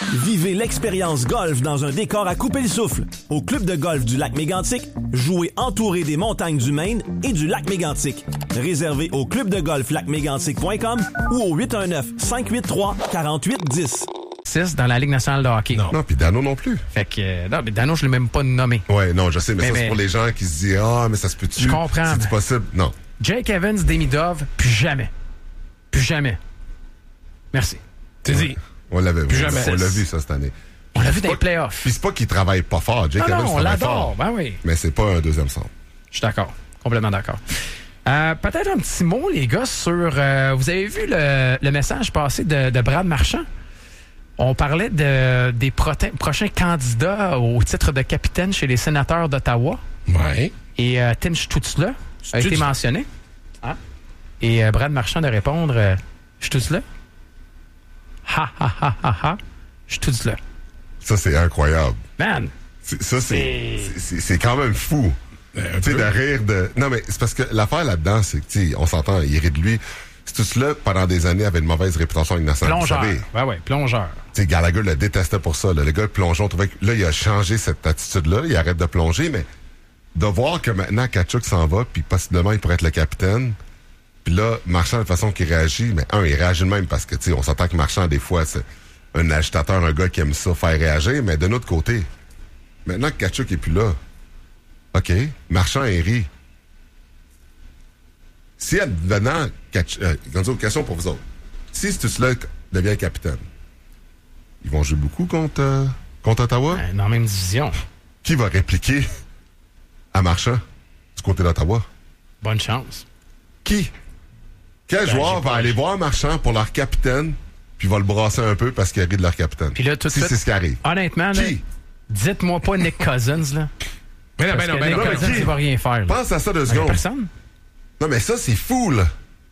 Vivez l'expérience golf dans un décor à couper le souffle. Au club de golf du lac Mégantic, jouez entouré des montagnes du Maine et du lac Mégantic. Réservé au clubdegolflacmégantic.com ou au 819-583-4810. 6 dans la Ligue nationale de hockey. Non, puis Dano non plus. Fait que, non, mais Dano, je l'ai même pas nommé. Ouais, non, je sais, mais ça, c'est pour les gens qui se disent, mais ça se peut-tu? Je comprends. C'est possible? Non. Jake Evans, Demidov, plus jamais. Plus jamais. Merci. C'est dit. On l'avait vu. Jamais. On l'a vu, ça, cette année. On l'a vu dans les playoffs. Puis c'est pas qu'il travaille pas fort. Jake Evans, on l'adore. Ben oui. Mais c'est pas un deuxième centre. Je suis d'accord. Complètement d'accord. Peut-être un petit mot, les gars, sur... vous avez vu le message passé de Brad Marchand? On parlait des prochains candidats au titre de capitaine chez les Sénateurs d'Ottawa. Ouais. Et Tim Stützle a été mentionné. Hein? Et Brad Marchand de répondre Stützle? Ha, ha, ha, ha, ha. Stützle. Ça, c'est incroyable. Man! C'est quand même fou. Tu sais, de rire de... Non, mais c'est parce que l'affaire là-dedans, c'est que, tu sais, on s'entend, il rit de lui. Stützle, pendant des années, avait une mauvaise réputation avec nationale. Plongeur. Ouais, plongeur. Tu sais, Gallagher le détestait pour ça. Là. Le gars, le plongeon, trouvait que là, il a changé cette attitude-là. Il arrête de plonger, mais de voir que maintenant, Tkachuk s'en va, puis possiblement, il pourrait être le capitaine. Puis là, Marchand, de la façon qu'il réagit, mais il réagit de même parce que, tu sais, on s'entend que Marchand, des fois, c'est un agitateur, un gars qui aime ça, faire réagir, mais de notre côté, maintenant que Tkachuk est plus là, OK, Marchand et rit. Si advenant, question pour vous autres, si Stützle devient capitaine, ils vont jouer beaucoup contre Ottawa? Dans la même division. Qui va répliquer à Marchand du côté d'Ottawa? Bonne chance. Qui? Quel joueur va aller voir Marchand pour leur capitaine puis va le brasser un peu parce qu'il rit de leur capitaine? Puis là, tout si c'est ce qui arrive. Honnêtement, qui? Là, dites-moi pas Nick Cousins, là. Mais Nick Cousins, il va rien faire. Là. Pense à ça 2 secondes. Personne? Non, mais ça, c'est fou, là.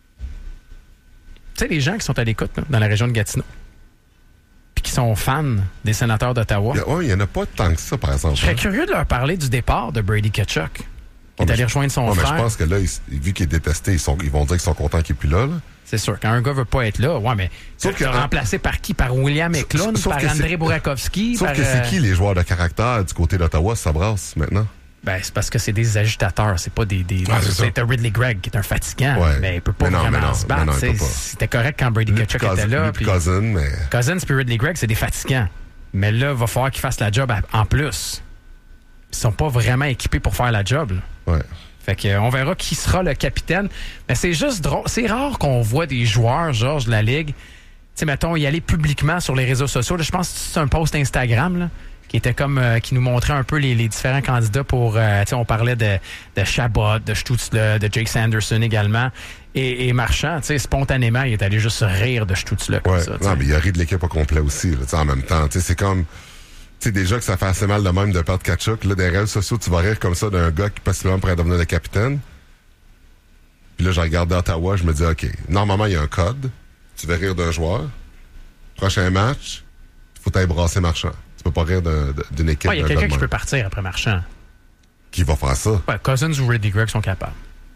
Tu sais, les gens qui sont à l'écoute là, dans la région de Gatineau puis qui sont fans des Sénateurs d'Ottawa. Il y en a pas tant que ça, par exemple. Je serais curieux de leur parler du départ de Brady Tkachuk. Qui est allé rejoindre son frère. Mais je pense que là, vu qu'il est détesté, ils vont dire qu'ils sont contents qu'il n'est plus là. C'est sûr. Quand un gars veut pas être là, ouais, mais sauf que remplacé par qui? Par William Eklund, par André Burakovsky? Sauf que c'est qui les joueurs de caractère du côté d'Ottawa, ça brasse maintenant? Ben, c'est parce que c'est des agitateurs, c'est pas des c'est un Ridley Gregg qui est un fatigant, mais il peut pas vraiment se battre. C'était correct quand Brady Tkachuk était là. Puis Cousins puis Ridley Gregg, c'est des fatigants. Mais là, il va falloir qu'ils fassent la job en plus. Ils sont pas vraiment équipés pour faire la job. Là. Ouais. Fait que on verra qui sera le capitaine. Mais c'est juste drôle. C'est rare qu'on voit des joueurs, Georges, de la Ligue, tu sais, mettons, y aller publiquement sur les réseaux sociaux. Là, je pense que c'est un post Instagram, là, qui était comme qui nous montrait un peu les différents candidats pour tu sais, on parlait de Chabot, de Stützle, de Jake Sanderson également et Marchand, tu sais, spontanément, il est allé juste rire de Stützle comme ça. Non, mais il a ri de l'équipe au complet aussi, là, en même temps, tu sais, c'est comme tu sais, déjà que ça fait assez mal de même de perdre Tkachuk, là, des réseaux sociaux, tu vas rire comme ça d'un gars qui possiblement pourrait devenir le capitaine. Puis là, j'ai regardé Ottawa, je me dis, OK, normalement, il y a un code, tu vas rire d'un joueur, prochain match, il faut t'aller brasser Marchand. Peux pas rire d'une équipe. Il y a quelqu'un qui peut partir après Marchand. Qui va faire ça? Ouais, Cousins ou Ridley Gregg sont capables.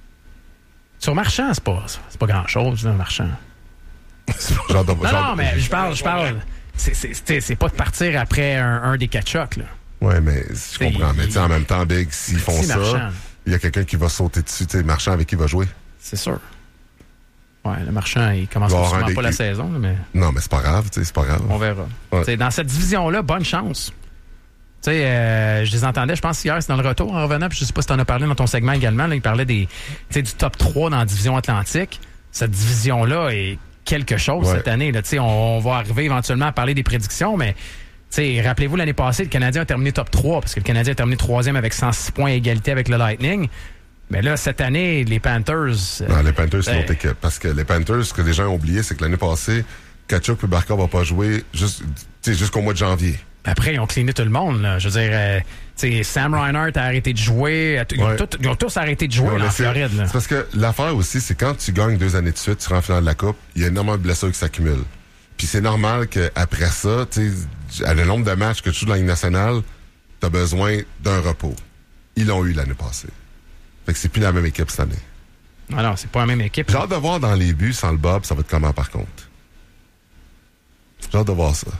Sur Marchand, c'est pas grand-chose, là, Marchand. Non, mais je parle. C'est pas de partir après un des Tkachuk, là. Ouais, mais je comprends. Mais en même temps, Big, s'ils font ça, il y a quelqu'un qui va sauter dessus. Marchand avec qui il va jouer? C'est sûr. Ouais, le Marchand, il commence sûrement pas la saison. Mais... Non, mais c'est pas grave, c'est pas grave. On verra. Ouais. Dans cette division-là, bonne chance. Je les entendais, je pense hier, c'est dans le retour en revenant, puis je sais pas si tu en as parlé dans ton segment également, là, il parlait du top 3 dans la division Atlantique. Cette division-là est quelque chose cette année. Là, on va arriver éventuellement à parler des prédictions, mais rappelez-vous, l'année passée, le Canadien a terminé top 3, parce que le Canadien a terminé 3e avec 106 points à égalité avec le Lightning. Mais là, cette année, les Panthers... Non, les Panthers, c'est notre équipe. Parce que les Panthers, ce que les gens ont oublié, c'est que l'année passée, Tkachuk et Barkov vont pas jouer jusqu'au mois de janvier. Après, ils ont cleané tout le monde. Là. Je veux dire, Sam Reinhart a arrêté de jouer. Ils ont tous arrêté de jouer en Floride. Là. C'est parce que l'affaire aussi, c'est quand tu gagnes 2 années de suite, tu rentres en finale de la Coupe, il y a énormément de blessures qui s'accumulent. Puis c'est normal qu'après ça, à le nombre de matchs que tu joues dans la Ligue nationale, tu as besoin d'un repos. Ils l'ont eu l'année passée. Fait que c'est plus la même équipe cette année. Alors, c'est pas la même équipe. J'ai hâte de voir dans les buts sans le Bob, ça va être comment par contre? J'ai hâte de voir ça.